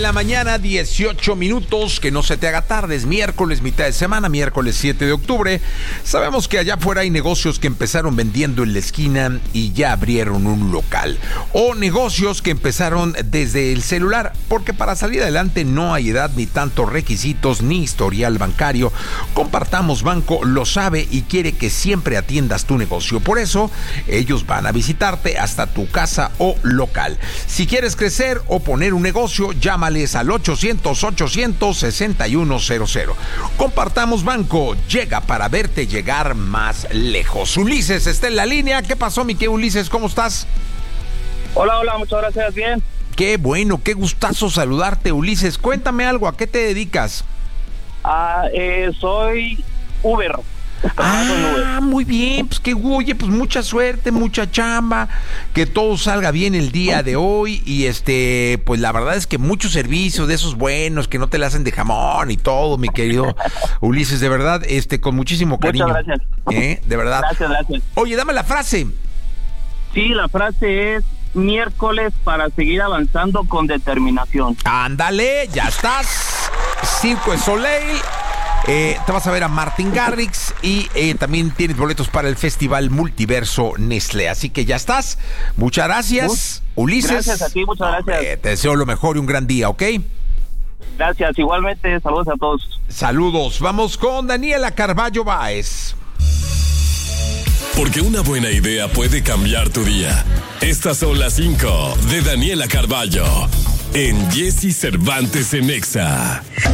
La mañana, 18 minutos, que no se te haga tarde, es miércoles, mitad de semana, miércoles 7 de octubre. Sabemos que allá afuera hay negocios que empezaron vendiendo en la esquina y ya abrieron un local. O negocios que empezaron desde el celular, porque para salir adelante no hay edad, ni tantos requisitos, ni historial bancario. Compartamos Banco lo sabe y quiere que siempre atiendas tu negocio. Por eso, ellos van a visitarte hasta tu casa o local. Si quieres crecer o poner un negocio, llámales al 800-800-6100. Compartamos Banco, llega para verte llegar más lejos. Ulises está en la línea. ¿Qué pasó, mi querido Ulises? ¿Cómo estás? Hola, muchas gracias, bien. Qué bueno, qué gustazo saludarte, Ulises. Cuéntame algo, ¿a qué te dedicas? Soy Uber. Muy bien, pues que oye, pues mucha suerte, mucha chamba, que todo salga bien el día de hoy y pues la verdad es que muchos servicios de esos buenos que no te la hacen de jamón y todo, mi querido Ulises, de verdad, con muchísimo cariño. Muchas gracias. De verdad. Gracias. Oye, dame la frase. Sí, la frase es miércoles para seguir avanzando con determinación. Ándale, ya estás. Circo de Soleil. Te vas a ver a Martin Garrix y también tienes boletos para el Festival Multiverso Nestlé. Así que ya estás. Muchas gracias, Ulises. Gracias a ti, muchas gracias. Te deseo lo mejor y un gran día, ¿ok? Gracias, igualmente. Saludos a todos. Saludos. Vamos con Daniela Carballo Báez. Porque una buena idea puede cambiar tu día. Estas son las 5 de Daniela Carballo en Jesse Cervantes en Exa.